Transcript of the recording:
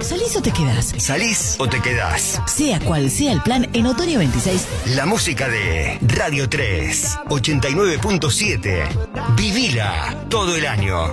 ¿Salís o te quedás? ¿Salís o te quedás? Sea cual sea el plan, en Otoño 26. La música de Radio 3, 89.7. Vivila todo el año.